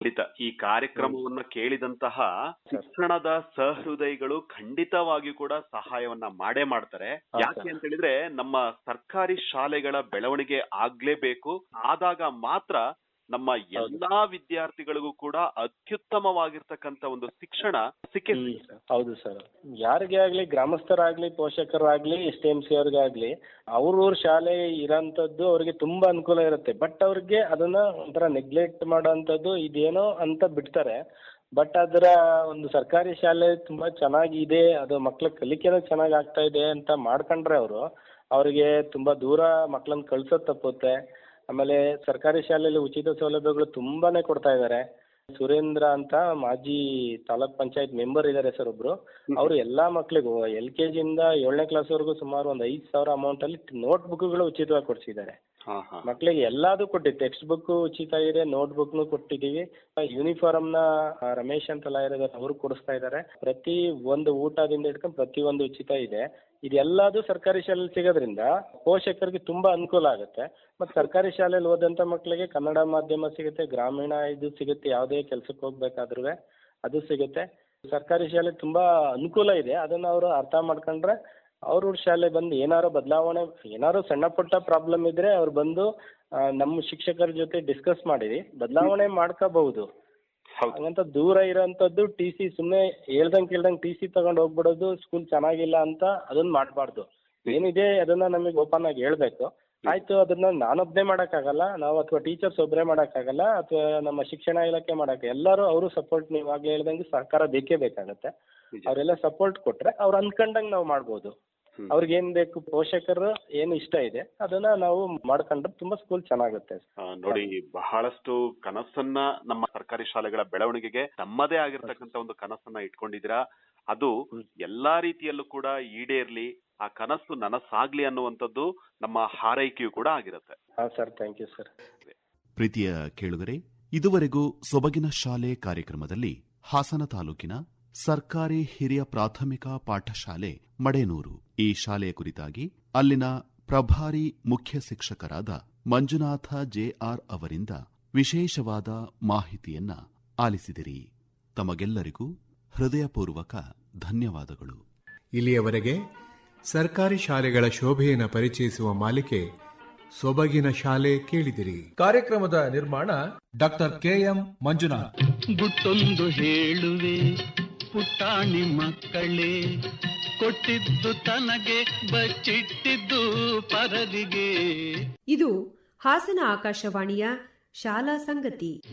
ಈ ಕಾರ್ಯಕ್ರಮವನ್ನು ಕೇಳಿದಂತಹ ಶಿಕ್ಷಣದ ಸಹೃದಯಿಗಳು ಖಂಡಿತವಾಗಿ ಕೂಡ ಸಹಾಯವನ್ನ ಮಾಡ್ತಾರೆ. ಯಾಕೆ ಅಂತ ಹೇಳಿದ್ರೆ ನಮ್ಮ ಸರ್ಕಾರಿ ಶಾಲೆಗಳ ಬೆಳವಣಿಗೆ ಆಗ್ಲೇಬೇಕು. ಆದಾಗ ಮಾತ್ರ ನಮ್ಮ ಎಲ್ಲಾ ವಿದ್ಯಾರ್ಥಿಗಳಿಗೂ ಕೂಡ ಅತ್ಯುತ್ತಮವಾಗಿರ್ತಕ್ಕಂಥ ಒಂದು ಶಿಕ್ಷಣ ಸಿಕ್ಕಿದೆ. ಹೌದು ಸರ್. ಯಾರಿಗೆ ಆಗ್ಲಿ, ಗ್ರಾಮಸ್ಥರಾಗ್ಲಿ, ಪೋಷಕರಾಗ್ಲಿ, STMC ಅವ್ರಿಗಾಗ್ಲಿ, ಅವ್ರವ್ರ ಶಾಲೆ ಇರೋಂಥದ್ದು ಅವ್ರಿಗೆ ತುಂಬಾ ಅನುಕೂಲ ಇರುತ್ತೆ. ಬಟ್ ಅವ್ರಿಗೆ ಅದನ್ನ ಒಂಥರ ನೆಗ್ಲೆಕ್ಟ್ ಮಾಡೋಂಥದ್ದು ಇದೇನೋ ಅಂತ ಬಿಡ್ತಾರೆ. ಬಟ್ ಅದರ ಒಂದು ಸರ್ಕಾರಿ ಶಾಲೆ ತುಂಬಾ ಚೆನ್ನಾಗಿದೆ, ಅದು ಮಕ್ಳ ಕಲಿಕೆನೂ ಚೆನ್ನಾಗಿ ಆಗ್ತಾ ಇದೆ ಅಂತ ಮಾಡ್ಕೊಂಡ್ರೆ ಅವ್ರಿಗೆ ತುಂಬಾ ದೂರ ಮಕ್ಳನ್ನ ಕಳ್ಸೋದ್ ತಪ್ಪುತ್ತೆ. ಆಮೇಲೆ ಸರ್ಕಾರಿ ಶಾಲೆಯಲ್ಲಿ ಉಚಿತ ಸೌಲಭ್ಯಗಳು ತುಂಬಾನೇ ಕೊಡ್ತಾ ಇದ್ದಾರೆ. ಸುರೇಂದ್ರ ಅಂತ ಮಾಜಿ ತಾಲೂಕ್ ಪಂಚಾಯತ್ ಮೆಂಬರ್ ಇದ್ದಾರೆ ಸರ್ ಒಬ್ರು. ಅವರು ಎಲ್ಲಾ ಮಕ್ಳಿಗೂ LKG ಇಂದ 7ನೇ ಕ್ಲಾಸ್ ವರೆಗೂ ಸುಮಾರು ಒಂದು 5,000 ಅಮೌಂಟ್ ಅಲ್ಲಿ ನೋಟ್ ಬುಕ್ಗಳು ಉಚಿತವಾಗಿ ಕೊಡ್ಸಿದ್ದಾರೆ. ಮಕ್ಳಿಗೆ ಎಲ್ಲಾದು ಕೊಟ್ಟಿದ್ದು, ಟೆಕ್ಸ್ಟ್ ಬುಕ್ ಉಚಿತ ಇದೆ, ನೋಟ್ ಬುಕ್ನು ಕೊಟ್ಟಿದೀವಿ. ಯೂನಿಫಾರ್ಮ್ ನ ರಮೇಶ್ ಅಂತ ಇದ್ದಾರೆ, ಅವರು ಕೊಡಿಸ್ತಾ ಇದ್ದಾರೆ. ಪ್ರತಿ ಒಂದು ಊಟದಿಂದ ಹಿಡ್ಕೊಂಡು ಪ್ರತಿ ಒಂದು ಉಚಿತ ಇದೆ. ಇದೆಲ್ಲದು ಸರ್ಕಾರಿ ಶಾಲೆಯಲ್ಲಿ ಸಿಗೋದ್ರಿಂದ ಪೋಷಕರಿಗೆ ತುಂಬಾ ಅನುಕೂಲ ಆಗುತ್ತೆ. ಮತ್ತೆ ಸರ್ಕಾರಿ ಶಾಲೆಯಲ್ಲಿ ಓದಂತ ಮಕ್ಕಳಿಗೆ ಕನ್ನಡ ಮಾಧ್ಯಮ ಸಿಗುತ್ತೆ, ಗ್ರಾಮೀಣ ಇದು ಸಿಗುತ್ತೆ, ಯಾವುದೇ ಕೆಲ್ಸಕ್ಕೆ ಹೋಗ್ಬೇಕಾದ್ರೂ ಅದು ಸಿಗುತ್ತೆ. ಸರ್ಕಾರಿ ಶಾಲೆ ತುಂಬಾ ಅನುಕೂಲ ಇದೆ. ಅದನ್ನ ಅವರು ಅರ್ಥ ಮಾಡ್ಕೊಂಡ್ರೆ ಅವ್ರ ಶಾಲೆ ಬಂದು ಏನಾರು ಬದಲಾವಣೆ, ಏನಾರು ಸಣ್ಣ ಪುಟ್ಟ ಪ್ರಾಬ್ಲಮ್ ಇದ್ರೆ ಅವ್ರು ಬಂದು ನಮ್ಮ ಶಿಕ್ಷಕರ ಜೊತೆ ಡಿಸ್ಕಸ್ ಮಾಡಿರಿ ಬದಲಾವಣೆ ಮಾಡ್ಕೋಬಹುದು. ಹಂಗಂತ ದೂರ ಇರೋಂಥದ್ದು TC ಸುಮ್ಮನೆ ಕೇಳ್ದಂಗೆ TC ತಗೊಂಡು ಹೋಗ್ಬಿಡೋದು, ಸ್ಕೂಲ್ ಚೆನ್ನಾಗಿಲ್ಲ ಅಂತ ಅದನ್ನ ಮಾಡಬಾರ್ದು. ಏನಿದೆ ಅದನ್ನ ನಮಗೆ ಓಪನ್ ಆಗಿ ಹೇಳ್ಬೇಕು. ಆಯ್ತು, ಅದನ್ನ ನಾನೊಬ್ಬನೇ ಮಾಡಕ್ಕಾಗಲ್ಲ, ನಾವು ಅಥವಾ ಟೀಚರ್ಸ್ ಒಬ್ಬರೇ ಮಾಡಕ್ಕಾಗಲ್ಲ, ಅಥವಾ ನಮ್ಮ ಶಿಕ್ಷಣ ಇಲಾಖೆ ಮಾಡಕ್ಕೆ, ಎಲ್ಲರೂ ಅವರು ಸಪೋರ್ಟ್, ನೀವು ಆಗ್ಲೇ ಹೇಳ್ದಂಗೆ ಸಹಕಾರ ಬೇಕೇ ಬೇಕಾಗತ್ತೆ. ಅವರೆಲ್ಲ ಸಪೋರ್ಟ್ ಕೊಟ್ರೆ ಅವ್ರು ಅನ್ಕೊಂಡಂಗೆ ನಾವು ಮಾಡ್ಬೋದು. ಅವ್ರಿಗೆ ಏನ್ ಬೇಕು, ಪೋಷಕರು ಏನು ಇಷ್ಟ ಇದೆ ಅದನ್ನ ನಾವು ಮಾಡ್ಕೊಂಡ್ರೆ ತುಂಬಾ ಸ್ಕೂಲ್ ಚೆನ್ನಾಗುತ್ತೆ. ನೋಡಿ, ಬಹಳಷ್ಟು ಕನಸನ್ನ ನಮ್ಮ ಸರ್ಕಾರಿ ಶಾಲೆಗಳ ಬೆಳವಣಿಗೆಗೆ ತಮ್ಮದೇ ಆಗಿರ್ತಕ್ಕಂಥ ಒಂದು ಕನಸನ್ನ ಇಟ್ಕೊಂಡಿದ್ದೀರಾ. ಅದು ಎಲ್ಲಾ ರೀತಿಯಲ್ಲೂ ಕೂಡ ಈಡೇರ್ಲಿ, ಆ ಕನಸು ನನಸಾಗ್ಲಿ ಅನ್ನುವಂಥದ್ದು ನಮ್ಮ ಹಾರೈಕೆಯೂ ಕೂಡ ಆಗಿರುತ್ತೆ. Sir, thank you sir. ಪ್ರೀತಿಯ ಕೇಳುಗರೆ, ಇದುವರೆಗೂ ಸೊಬಗಿನ ಶಾಲೆ ಕಾರ್ಯಕ್ರಮದಲ್ಲಿ ಹಾಸನ ತಾಲೂಕಿನ ಸರ್ಕಾರಿ ಹಿರಿಯ ಪ್ರಾಥಮಿಕ ಪಾಠಶಾಲೆ ಮಡೇನೂರು ಈ ಶಾಲೆಯ ಕುರಿತಾಗಿ ಅಲ್ಲಿನ ಪ್ರಭಾರಿ ಮುಖ್ಯ ಶಿಕ್ಷಕರಾದ ಮಂಜುನಾಥ JR ಅವರಿಂದ ವಿಶೇಷವಾದ ಮಾಹಿತಿಯನ್ನ ಆಲಿಸಿದಿರಿ. ತಮಗೆಲ್ಲರಿಗೂ ಹೃದಯಪೂರ್ವಕ ಧನ್ಯವಾದಗಳು. ಇಲ್ಲಿಯವರೆಗೆ ಸರ್ಕಾರಿ ಶಾಲೆಗಳ ಶೋಭೆಯನ್ನು ಪರಿಚಯಿಸುವ ಮಾಲಿಕೆ ಸೊಬಗಿನ ಶಾಲೆ ಕೇಳಿದಿರಿ. ಕಾರ್ಯಕ್ರಮದ ನಿರ್ಮಾಣ ಡಾಕ್ಟರ್ KM ಮಂಜುನಾಥ್. ಗುಟ್ಟೊಂದು ಹೇಳುವೆ ಪುಟ್ಟಾಣಿ ಮಕ್ಕಳೇ, ಕೊಟ್ಟಿದ್ದು ತನಗೆ ಬಚ್ಚಿಟ್ಟಿದ್ದು ಪರದಿಗೆ. ಇದು ಹಾಸನ ಆಕಾಶವಾಣಿಯ ಶಾಲಾ ಸಂಗತಿ.